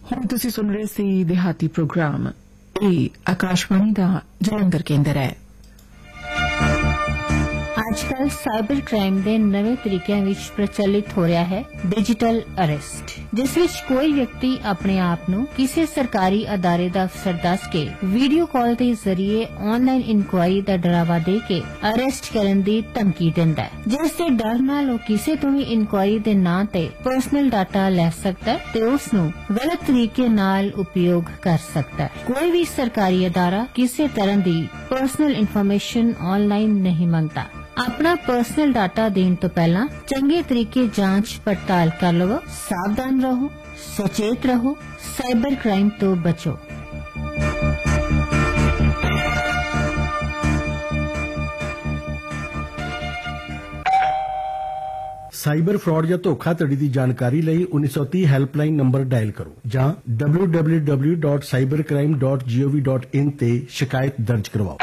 ਹੁਣ ਤੁਸੀਂ ਸੁਣ ਰਹੇ ਸੀ ਦਿਹਾਤੀ ਪ੍ਰੋਗਰਾਮ। ਇਹ ਆਕਾਸ਼ਵਾਣੀ ਦਾ ਜਲੰਧਰ ਕੇਂਦਰ ਹੈ। आजकल साइबर क्राइम ਦੇ ਨਵੇਂ ਤਰੀਕਿਆਂ ਵਿੱਚ ਪ੍ਰਚਲਿਤ ਹੋ ਰਿਹਾ ਹੈ ਡਿਜੀਟਲ ਅਰੈਸਟ, ਜਿਸ ਵਿੱਚ ਕੋਈ ਵਿਅਕਤੀ ਆਪਣੇ ਆਪ ਨੂੰ ਕਿਸੇ ਸਰਕਾਰੀ ਅਦਾਰੇ ਦਾ ਅਫਸਰ ਦੱਸ ਕੇ ਵੀਡੀਓ ਕਾਲ ਦੇ ਜ਼ਰੀਏ ਆਨਲਾਈਨ ਇਨਕੁਆਇਰੀ ਦਾ ਡਰਾਵਾ ਦੇ ਕੇ ਅਰੈਸਟ ਕਰਨ ਦੀ ਧਮਕੀ ਦਿੰਦਾ ਹੈ, ਜਿਸ ਦੇ ਡਰ ਨਾਲ ਉਹ ਕਿਸੇ ਤੋਂ ਵੀ ਇਨਕੁਆਇਰੀ ਦੇ ਨਾਂ ਤੇ ਪਰਸਨਲ ਡਾਟਾ ਲੈ ਸਕਦਾ ਹੈ ਤੇ ਉਸ ਨੂੰ ਗਲਤ ਤਰੀਕੇ ਨਾਲ ਉਪਯੋਗ ਕਰ ਸਕਦਾ ਹੈ। ਕੋਈ ਵੀ ਸਰਕਾਰੀ ਅਦਾਰਾ ਕਿਸੇ ਤਰ੍ਹਾਂ ਦੀ ਪਰਸਨਲ ਇਨਫੋਰਮੇਸ਼ਨ ਆਨਲਾਈਨ ਨਹੀਂ ਮੰਗਦਾ। अपना पर्सनल डाटा देने तो पहला चंगे तरीके जांच पड़ताल कर लो। सावधान रहो, सचेत रहो, साइबर क्राइम तो बचो। ਸਾਈਬਰ ਫਰਾਡ ਜਾਂ ਧੋਖਾਧੜੀ ਦੀ ਜਾਣਕਾਰੀ ਲਈ 1930 ਹੈਲਪਲਾਈਨ ਨੰਬਰ ਡਾਇਲ ਕਰੋ ਜਾਂ www.cybercrime.gov.in ਤੇ ਸ਼ਿਕਾਇਤ ਦਰਜ ਕਰਵਾਓ।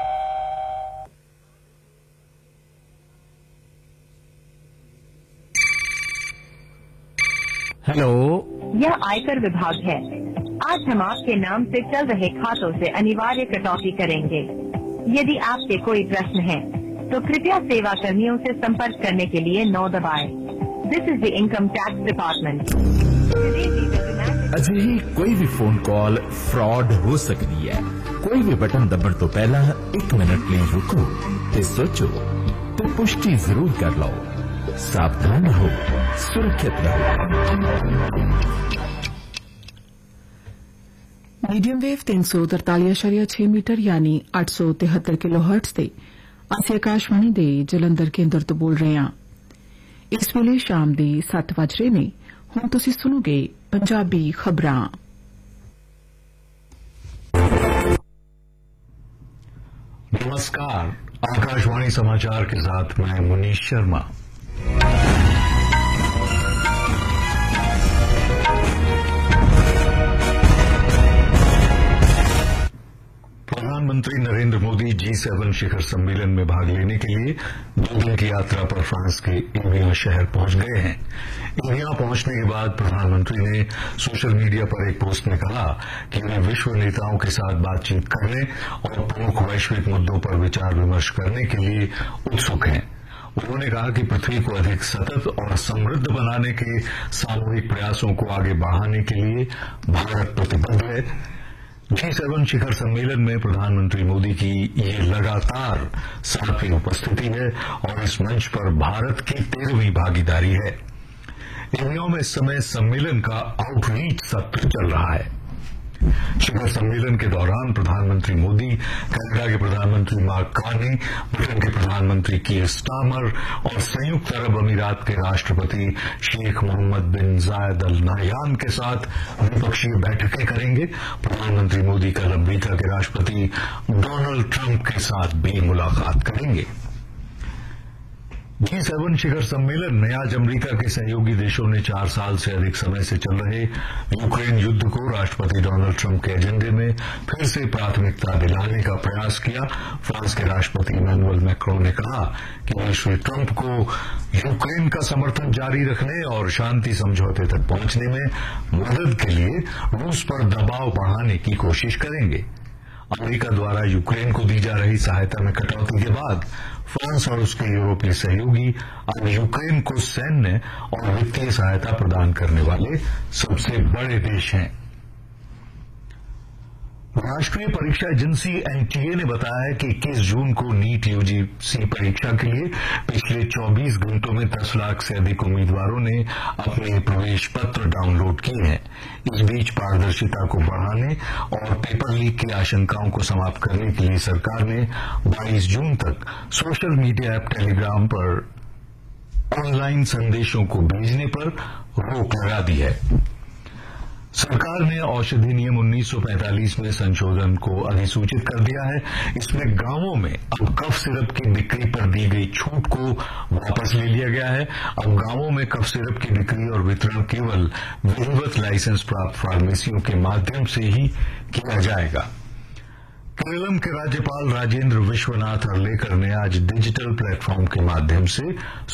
हेलो, यह आयकर विभाग है। आज हम आपके नाम से चल रहे खातों से अनिवार्य कटौती करेंगे। यदि आपके कोई प्रश्न है तो कृपया सेवा कर्मियों से संपर्क करने के लिए 9 दबाएं। This is the income tax department. अजिही कोई भी फोन कॉल फ्रॉड हो सकती है। कोई भी बटन दबण तो पहला 1 मिनट लिए रुको ते सोचो तो पुष्टि जरूर कर लो। सावधान रहो, सुरक्षित रहो। मीडियम वेव 343.6 मीटर यानी 873 किलोहर्ट्ज ਤੇ ਅਸੀਂ ਆਕਾਸ਼ਵਾਣੀ ਦੇ ਜਲੰਧਰ ਕੇਂਦਰ ਤੋਂ ਬੋਲ ਰਹੇ ਹਾਂ। ਇਸ ਵੇਲੇ ਸ਼ਾਮ ਦੇ 7 ਵਜ ਰਹੇ ਨੇ। ਹੁਣ ਤੁਸੀਂ ਸੁਣੋਗੇ ਪੰਜਾਬੀ ਖਬਰਾਂ। नमस्कार, आकाशवाणी समाचार के साथ मैं मुनीश शर्मा। प्रधानमंत्री नरेंद्र मोदी G7 शिखर सम्मेलन में भाग लेने के लिए 2 दिन की यात्रा पर फ्रांस के एवियन शहर पहुंच गए हैं। एवियन पहुंचने के बाद प्रधानमंत्री ने सोशल मीडिया पर एक पोस्ट में कहा कि वे विश्व नेताओं के साथ बातचीत करने और प्रमुख वैश्विक मुद्दों पर विचार विमर्श करने के लिए उत्सुक हैं। उन्होंने कहा कि पृथ्वी को अधिक सतत और समृद्ध बनाने के सामूहिक प्रयासों को आगे बढ़ाने के लिए भारत प्रतिबद्ध है। G7 शिखर सम्मेलन में प्रधानमंत्री मोदी की ये लगातार 7वीं उपस्थिति है और इस मंच पर भारत की 13वीं भागीदारी है। एवियन में इस समय सम्मेलन का आउटरीच सत्र चल रहा है। शिखर सम्मेलन के दौरान प्रधानमंत्री मोदी, कनाडा के प्रधानमंत्री मार्क कार्नी, ब्रिटेन के प्रधानमंत्री कीर स्टारमर और संयुक्त अरब अमीरात के राष्ट्रपति शेख मोहम्मद बिन जायद अल नाहयान के साथ द्विपक्षीय बैठकें करेंगे। प्रधानमंत्री मोदी कल अमरीका के राष्ट्रपति डोनाल्ड ट्रंप के साथ भी मुलाकात करेंगे। G7 शिखर सम्मेलन में आज अमरीका के सहयोगी देशों ने 4 साल से अधिक समय से चल रहे यूक्रेन युद्ध को राष्ट्रपति डोनाल्ड ट्रंप के एजेंडे में फिर से प्राथमिकता दिलाने का प्रयास किया। फ्रांस के राष्ट्रपति इमैनुअल मैक्रों ने कहा कि वे श्री ट्रंप को यूक्रेन का समर्थन जारी रखने और शांति समझौते तक पहुंचने में मदद के लिए रूस पर दबाव बढ़ाने की कोशिश करेंगे। अमेरिका द्वारा यूक्रेन को दी जा रही सहायता में कटौती के बाद फ्रांस और उसके यूरोपीय सहयोगी अब यूक्रेन को सैन्य और वित्तीय सहायता प्रदान करने वाले सबसे बड़े देश हैं। राष्ट्रीय परीक्षा एजेंसी एनटीए ने बताया है कि 21 जून को नीट यूजीसी परीक्षा के लिए पिछले 24 घंटों में 10 लाख से अधिक उम्मीदवारों ने अपने प्रवेश पत्र डाउनलोड किए हैं। इस बीच पारदर्शिता को बढ़ाने और पेपर लीक की आशंकाओं को समाप्त करने के लिए सरकार ने 22 जून तक सोशल मीडिया ऐप टेलीग्राम पर ऑनलाइन संदेशों को भेजने पर रोक लगा दी है। सरकार ने औषधि नियम 1945 में संशोधन को अधिसूचित कर दिया है। इसमें गांवों में अब कफ सिरप की बिक्री पर दी गई छूट को वापस ले लिया गया है। अब गांवों में कफ सिरप की बिक्री और वितरण केवल विधिवत लाइसेंस प्राप्त फार्मेसियों के माध्यम से ही किया जाएगा। केरलम के राज्यपाल राजेंद्र विश्वनाथ अर्लेकर ने आज डिजिटल प्लेटफॉर्म के माध्यम से